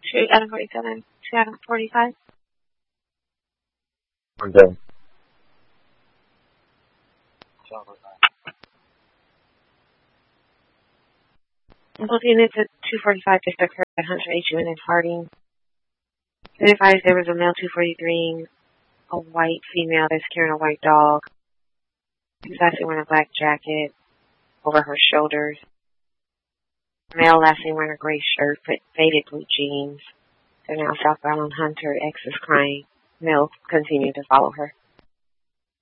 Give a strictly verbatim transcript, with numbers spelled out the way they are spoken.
Two out of forty-seven. Two out of forty-five. I'm done. Both units at two forty-five just occurred at Hunter H. U. and Harding. Identifies there was a male two forty-three, a white female that's carrying a white dog. She's actually wearing a black jacket over her shoulders. Male last seen wearing a gray shirt, but faded blue jeans. They're now southbound on Hunter. X is crying. Male continued to follow her.